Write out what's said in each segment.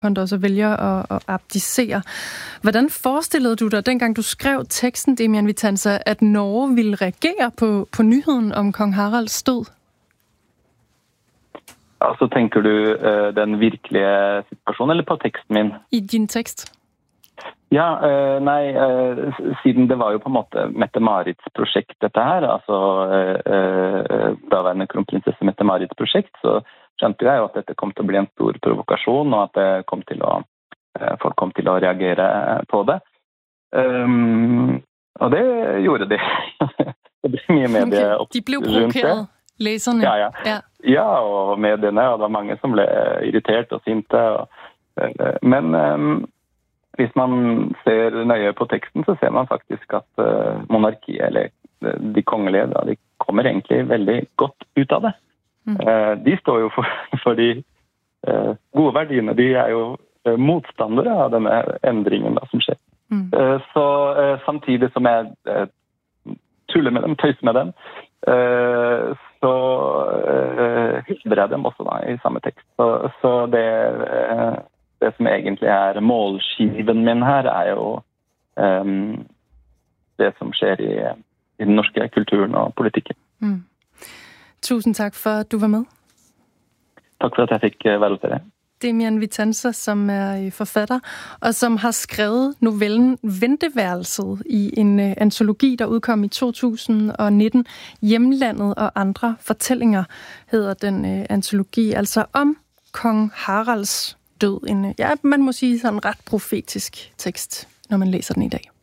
han også vælger at abdicere. Hvordan forestillede du dig, dengang du skrev teksten, Demian Vitanza, at Norge ville reagere på nyheden om kong Haralds død? Altså, tænker du den virkelige situation, eller på teksten min? I din tekst? Ja, siden det var jo på en måte Mette-Marits projekt dette her, altså daværende kronprinsesse Mette-Marits projekt, så skjønte jeg jo at dette kom til å bli en stor provokasjon, og at det folk kom til å reagere på det. Og det gjorde de. Det ble mye medie okay. De blev provokeret, læserne? Ja, og medierne, og det var mange som ble irritert og sinte. Men hvis man ser nøye på teksten, så ser man faktisk at monarkiet, eller de kongelige, de kommer egentlig veldig godt ut av det. De står jo for de gode verdiene. De er jo motstandere av denne endringen som skjer. Så samtidig som jeg tuller med dem, tøyser med dem, så hyller jeg dem også da, i samme tekst. Så det som egentlig er målskiven min her, er jo det som skjer i den norske kulturen og politikken. Tusind tak for, at du var med. Tak for, at jeg fik være hos dere. Demian Vitanza, som er forfatter, og som har skrevet novellen Venteværelset i en antologi, der udkom i 2019. Hjemlandet og andre fortællinger hedder den antologi, altså om kong Haralds død. Man må sige sådan en ret profetisk tekst, når man læser den i dag.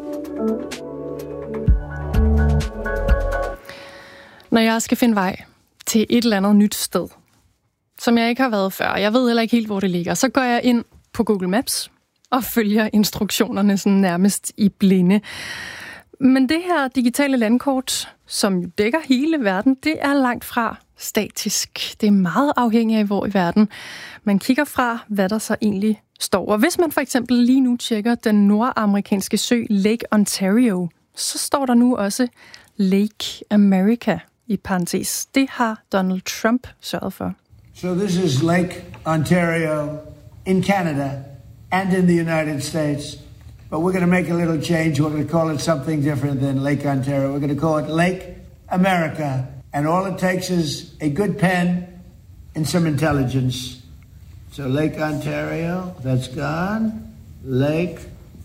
Når jeg skal finde vej til et eller andet nyt sted, som jeg ikke har været før, jeg ved heller ikke helt, hvor det ligger, så går jeg ind på Google Maps og følger instruktionerne sådan nærmest i blinde. Men det her digitale landkort, som jo dækker hele verden, det er langt fra statisk. Det er meget afhængigt af, hvor i verden man kigger fra, hvad der så egentlig står. Og hvis man for eksempel lige nu tjekker den nordamerikanske sø Lake Ontario, så står der nu også Lake America i parentes. Det har Donald Trump sørget for. So this is Lake Ontario in Canada and in the United States. But we're going to make a little change. We're going to call it something different than Lake Ontario. We're going to call it Lake America. And all it takes is a good pen and some intelligence. So Lake Ontario, that's gone. Lake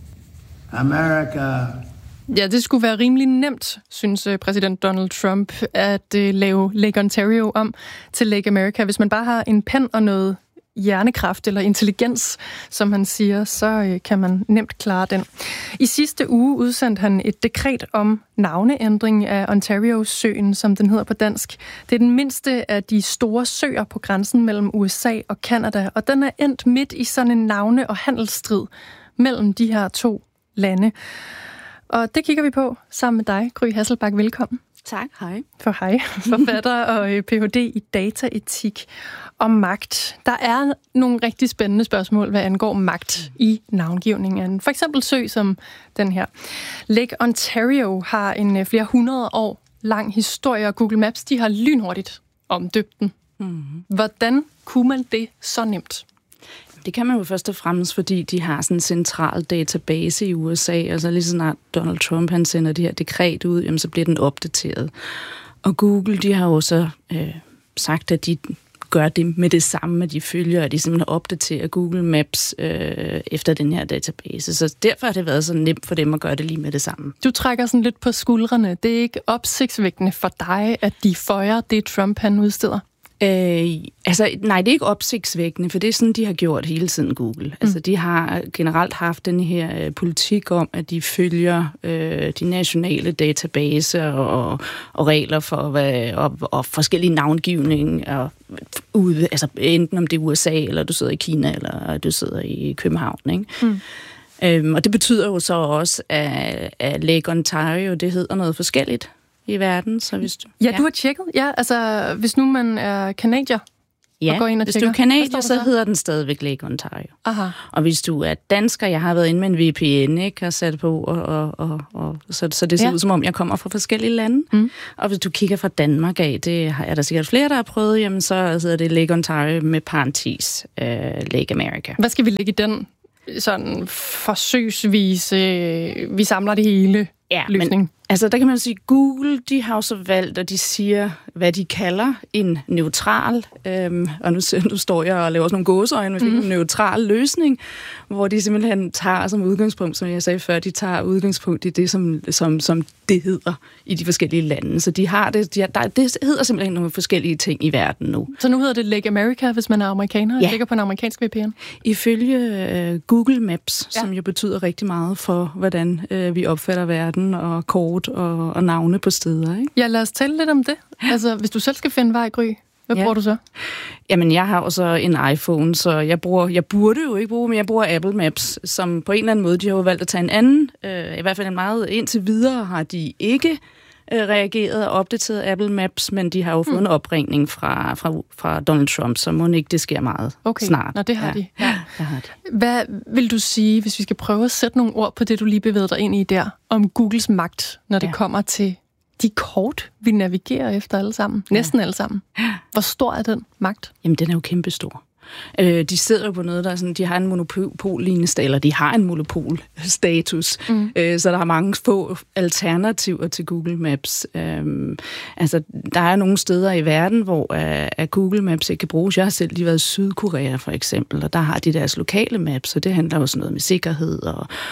America. Ja, det skulle være rimelig nemt, synes præsident Donald Trump, at lave Lake Ontario om til Lake America. Hvis man bare har en pen og noget hjernekraft eller intelligens, som han siger, så kan man nemt klare den. I sidste uge udsendte han et dekret om navneændring af Ontario-søen, som den hedder på dansk. Det er den mindste af de store søer på grænsen mellem USA og Canada, og den er endt midt i sådan en navne- og handelsstrid mellem de her to lande. Og det kigger vi på sammen med dig, Gry Hasselbak. Velkommen. Tak, hej. Forfatter og Ph.D. i dataetik og magt. Der er nogle rigtig spændende spørgsmål, hvad angår magt i navngivningen. For eksempel sø som den her. Lake Ontario har en flere hundrede år lang historie, og Google Maps de har lynhurtigt omdøbt den. Hvordan kunne man det så nemt? Det kan man jo først og fremmest, fordi de har sådan en central database i USA, altså lige snart Donald Trump han sender det her dekret ud, jamen, så bliver den opdateret. Og Google, de har jo så sagt, at de gør det med det samme, at de følger, at de simpelthen opdaterer Google Maps efter den her database. Så derfor har det været så nemt for dem at gøre det lige med det samme. Du trækker sådan lidt på skuldrene. Det er ikke opsigtsvækkende for dig, at de føjer det, Trump han udsteder? Nej, det er ikke opsigtsvækkende, for det er sådan, de har gjort hele tiden, Google. Altså, de har generelt haft den her politik om, at de følger de nationale databaser og regler for og forskellige navngivninger ude, altså enten om det er USA, eller du sidder i Kina, eller du sidder i København, ikke? Og det betyder jo så også, at Lake Ontario, det hedder noget forskelligt i verden, så hvis du... Ja, du har tjekket. Ja, altså, hvis nu man er canadier, Ja, og går ind og hvis tjekker? du er kanadier, så hedder den stadigvæk Lake Ontario. Aha. Og hvis du er dansker, jeg har været inde med en VPN, ikke, og sat på, så det ser ud som om, jeg kommer fra forskellige lande. Og hvis du kigger fra Danmark af, det er der sikkert flere, der har prøvet, jamen så hedder det Lake Ontario med parentes Lake America. Hvad skal vi lægge i den sådan forsøgsvise, vi samler det hele løsning? Men, altså der kan man sige, Google, de har jo så valgt, og de siger, hvad de kalder en neutral, og nu står jeg og laver sådan nogle gåseøjne, med en neutral løsning, hvor de simpelthen tager som udgangspunkt, som jeg sagde før, de tager udgangspunkt i det, som det hedder i de forskellige lande. Så de har det, det hedder simpelthen nogle forskellige ting i verden nu. Så nu hedder det Lake America, hvis man er amerikaner, og ligger på en amerikansk VPN? Ifølge Google Maps, som jo betyder rigtig meget for, hvordan vi opfatter verden, og kort og navne på steder, ikke? Ja, lad os tale lidt om det. Altså, hvis du selv skal finde vej, Gry, hvad bruger du så? Jamen, jeg har også en iPhone, så jeg burde jo ikke bruge, men jeg bruger Apple Maps, som på en eller anden måde, de har jo valgt at tage en anden, i hvert fald en meget indtil videre har de ikke reageret og opdateret Apple Maps, men de har jo fået en opringning fra Donald Trump, så må ikke det sker meget snart. Nå, det har de. Ja, det har de. Hvad vil du sige, hvis vi skal prøve at sætte nogle ord på det, du lige bevægede dig ind i der, om Googles magt, når det kommer til de kort, vi navigerer efter alle sammen? Næsten alle sammen. Hvor stor er den magt? Jamen, den er jo kæmpestor. De sidder jo på noget, der er sådan, de har en monopollignende, eller de har en monopolstatus, så der er mange få alternativer til Google Maps. Altså, der er nogle steder i verden, hvor Google Maps ikke kan bruges. Jeg har selv lige været i Sydkorea, for eksempel, og der har de deres lokale maps, og det handler jo sådan noget med sikkerhed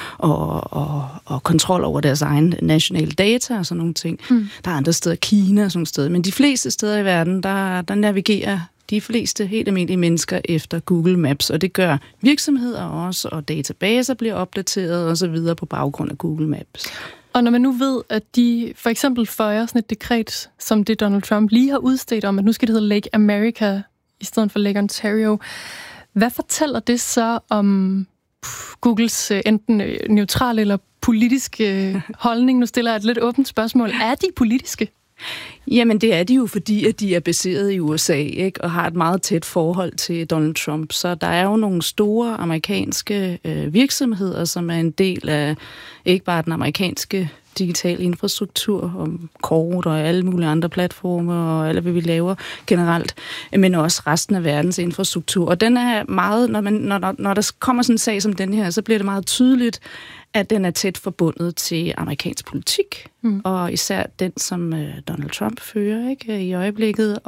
og kontrol over deres egen nationale data og sådan nogle ting. Der er andre steder, Kina og sådan nogle steder, men de fleste steder i verden, der navigerer de fleste helt almindelige mennesker efter Google Maps, og det gør virksomheder også, og databaser bliver opdateret og så videre på baggrund af Google Maps. Og når man nu ved, at de for eksempel føjer sådan et dekret, som det Donald Trump lige har udstedt om, at nu skal det hedde Lake America i stedet for Lake Ontario, hvad fortæller det så om Googles enten neutrale eller politiske holdning? Nu stiller jeg et lidt åbent spørgsmål. Er de politiske? Jamen, det er de jo, fordi at de er baseret i USA, ikke, og har et meget tæt forhold til Donald Trump. Så der er jo nogle store amerikanske virksomheder, som er en del af ikke bare den amerikanske digitale infrastruktur, og kort og alle mulige andre platformer, og alt, hvad vi laver generelt, men også resten af verdens infrastruktur. Og den er meget, når der kommer sådan en sag som den her, så bliver det meget tydeligt, at den er tæt forbundet til amerikansk politik, og især den, som Donald Trump fører, ikke, i øjeblikket,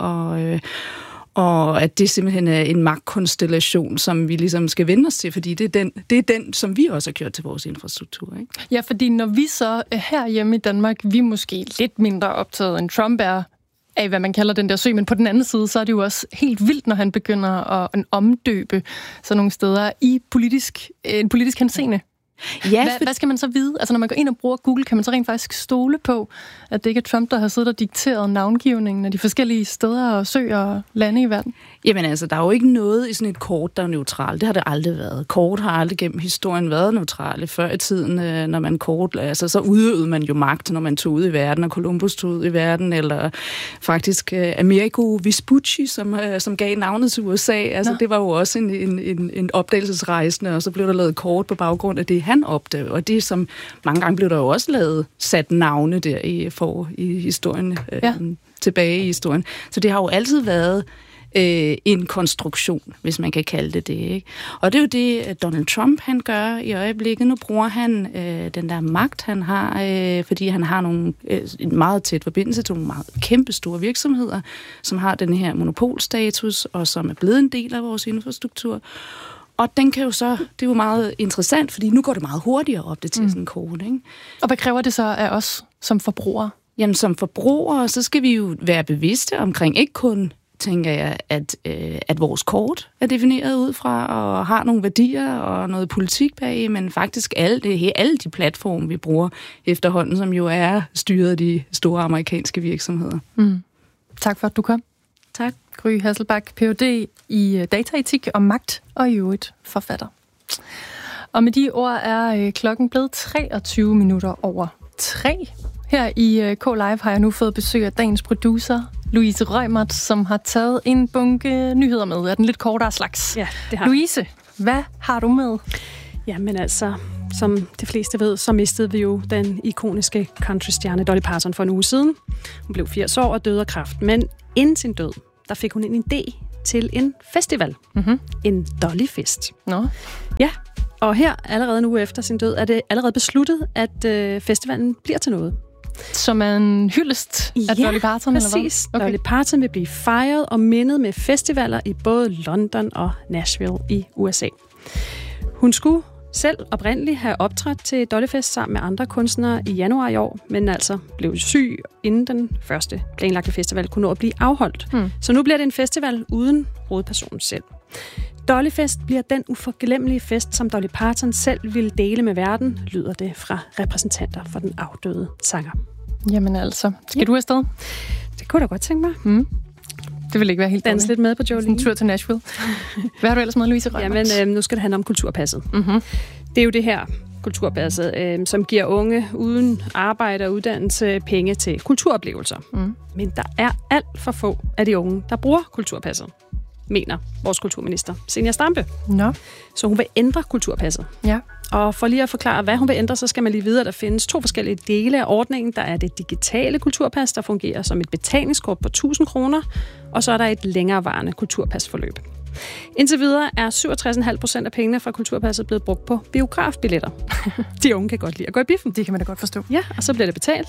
og at det simpelthen er en magtkonstellation, som vi ligesom skal vende os til, fordi det er den, som vi også har gjort til vores infrastruktur, ikke? Ja, fordi når vi så herhjemme i Danmark, vi er måske lidt mindre optaget end Trump er af, hvad man kalder den der sø, men på den anden side, så er det jo også helt vildt, når han begynder at omdøbe sådan nogle steder i en politisk henseende. Ja, hvad skal man så vide? Altså, når man går ind og bruger Google, kan man så rent faktisk stole på, at det ikke er Trump, der har siddet og dikteret navngivningen af de forskellige steder og søer og lande i verden? Jamen altså, der er jo ikke noget i sådan et kort, der er neutralt. Det har det aldrig været. Kort har aldrig gennem historien været neutrale. Før i tiden, når man så udøvede man jo magt, når man tog ud i verden, og Columbus tog ud i verden, eller faktisk Amerigo Vespucci, som gav navnet til USA. Altså, det var jo også en opdagelsesrejsende, og så blev der lavet kort på baggrund af det, han opdagede. Og det, som mange gange blev der jo også sat navne der i historien, tilbage i historien. Så det har jo altid været en konstruktion, hvis man kan kalde det det, ikke? Og det er jo det, Donald Trump han gør i øjeblikket. Nu bruger han den der magt, han har, fordi han har en meget tæt forbindelse til nogle meget kæmpe store virksomheder, som har den her monopolstatus, og som er blevet en del af vores infrastruktur. Og den kan jo så, det er jo meget interessant, fordi nu går det meget hurtigere op det til sådan en kode, ikke? Og hvad kræver det så af os som forbrugere? Jamen som forbrugere, så skal vi jo være bevidste omkring, ikke kun tænker jeg, at vores kort er defineret ud fra og har nogle værdier og noget politik bag, men faktisk alle de platforme, vi bruger efterhånden, som jo er styret af de store amerikanske virksomheder. Tak for, at du kom. Tak. Gry Hasselbach, Ph.D. i dataetik og magt, og i øvrigt forfatter. Og med de ord er klokken blevet 23 minutter over 3 Her i K-Live har jeg nu fået besøg af dagens producer, Louise Reumert, som har taget en bunke nyheder med af den lidt kortere slags. Ja, det har Louise, hvad har du med? Jamen altså, som de fleste ved, så mistede vi jo den ikoniske countrystjerne Dolly Parton for en uge siden. Hun blev 80 år og døde af kræft, men inden sin død, der fik hun en idé til en festival. Mm-hmm. En Dolly-fest. Nå. Ja, og her, allerede en uge efter sin død, er det allerede besluttet, at festivalen bliver til noget. Som er en hyldest af Dolly Parton, præcis. Eller hvad? Okay. Dolly Parton vil blive fejret og mindet med festivaler i både London og Nashville i USA. Hun skulle selv oprindeligt have optrådt til Dollyfest sammen med andre kunstnere i januar i år, men altså blev syg, inden den første planlagte festival kunne nå at blive afholdt. Så nu bliver det en festival uden hovedpersonen selv. Dollyfest bliver den uforglemmelige fest, som Dolly Parton selv ville dele med verden, lyder det fra repræsentanter for den afdøde sanger. Jamen altså, skal du afsted? Det kunne jeg da godt tænke mig. Det vil ikke være helt dårligt. Dans lidt med på Jolene. En tur til Nashville. Hvad har du ellers med, Louise Reumert? Jamen, nu skal det handle om kulturpasset. Mm-hmm. Det er jo det her kulturpasset, som giver unge uden arbejde og uddannelse penge til kulturoplevelser. Men der er alt for få af de unge, der bruger kulturpasset, mener vores kulturminister, Zenia Stampe. Nå. Så hun vil ændre kulturpasset. Ja. Og for lige at forklare, hvad hun vil ændre, så skal man lige vide, at der findes 2 forskellige dele af ordningen. Der er det digitale kulturpas, der fungerer som et betalingskort på 1.000 kroner, og så er der et længerevarende kulturpasforløb. Indtil videre er 67,5% af pengene fra kulturpasset blevet brugt på biografbilletter. De unge kan godt lide at gå i biffen. Det kan man da godt forstå. Ja, og så bliver det betalt.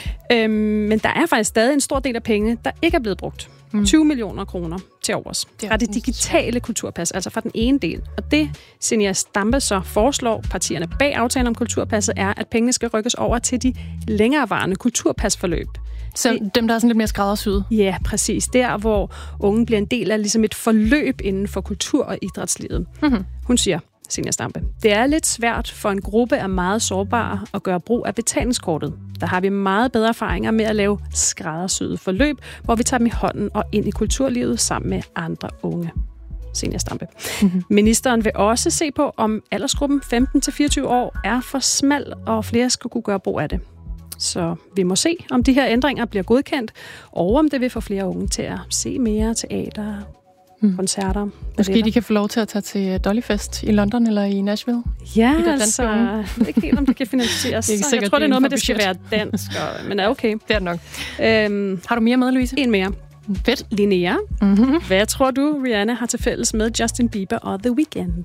Men der er faktisk stadig en stor del af pengene, der ikke er blevet brugt. 20 millioner kroner til overs. Fra det digitale kulturpas, altså fra den ene del. Og det, Zenia Stampe så foreslår partierne bag aftalen om kulturpasset, er, at pengene skal rykkes over til de længerevarende kulturpasforløb. Så dem, der er sådan lidt mere skræddersyet? Ja, præcis. Der, hvor unge bliver en del af ligesom et forløb inden for kultur- og idrætslivet. Mm-hmm. Hun siger, Zenia Stampe, det er lidt svært for en gruppe af meget sårbare at gøre brug af betalingskortet. Der har vi meget bedre erfaringer med at lave skræddersyede forløb, hvor vi tager dem i hånden og ind i kulturlivet sammen med andre unge. Zenia Stampe. Mm-hmm. Ministeren vil også se på, om aldersgruppen 15-24 år er for smal, og flere skal kunne gøre brug af det. Så vi må se, om de her ændringer bliver godkendt, og om det vil få flere unge til at se mere teater, koncerter. Måske de kan få lov til at tage til Dollyfest i London eller i Nashville? Ja, altså, jeg ved ikke helt, om det kan finansieres. Jeg tror, det er noget med, det skal være dansk, men er okay. Det er nok. Har du mere med, Louise? En mere. Fedt. Linnea, hvad tror du, Rihanna har til fælles med Justin Bieber og The Weeknd?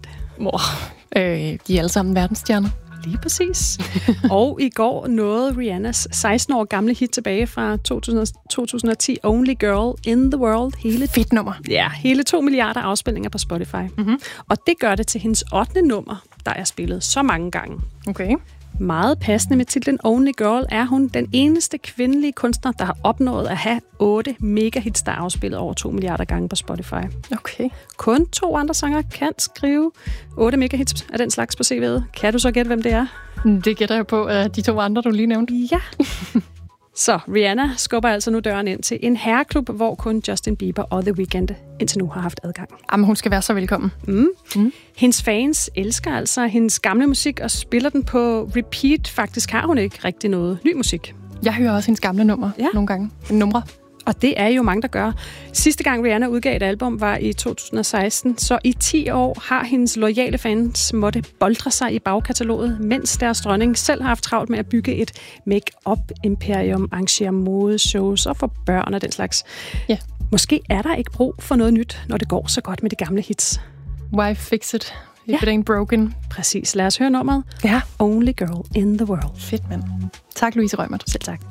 De er alle sammen verdensstjerner. Lige præcis. Og i går nåede Rihannas 16 år gamle hit tilbage fra 2010, Only Girl in the World. Fedt nummer. Ja, hele 2 milliarder afspilninger på Spotify. Mm-hmm. Og det gør det til hendes 8. nummer, der er spillet så mange gange. Okay. Meget passende med titlen Only Girl er hun den eneste kvindelige kunstner, der har opnået at have 8 megahits, der er afspillet over 2 milliarder gange på Spotify. Okay. Kun 2 andre sanger kan skrive 8 megahits af den slags på CV'et. Kan du så gætte, hvem det er? Det gætter jeg på, de 2 andre, du lige nævnte. Ja. Så Rihanna skubber altså nu døren ind til en herreklub, hvor kun Justin Bieber og The Weeknd indtil nu har haft adgang. Jamen, hun skal være så velkommen. Hendes fans elsker altså hendes gamle musik og spiller den på repeat. Faktisk har hun ikke rigtig noget ny musik. Jeg hører også hendes gamle numre nogle gange. Numre. Og det er jo mange, der gør. Sidste gang Rihanna udgav et album var i 2016, så i 10 år har hendes loyale fans måtte boltre sig i bagkataloget, mens deres dronning selv har haft travlt med at bygge et make-up-imperium, arrangere modeshows og for børn og den slags. Ja. Måske er der ikke brug for noget nyt, når det går så godt med de gamle hits. Why fix it if it ain't broken? Præcis. Lad os høre nummeret. Ja. Only Girl in the World. Fedt, mand. Tak, Louise Reumert. Selv tak.